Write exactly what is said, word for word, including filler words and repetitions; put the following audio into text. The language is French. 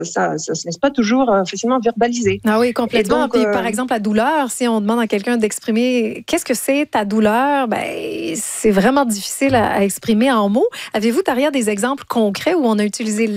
ça, ça se laisse pas toujours euh, facilement verbaliser. Ah oui, complètement. Donc, Puis, euh... par exemple, la douleur, si on demande à quelqu'un d'exprimer qu'est-ce que c'est ta douleur, ben, c'est vraiment difficile à, à exprimer en mots. Avez-vous, Taria, des exemples concrets où on a utilisé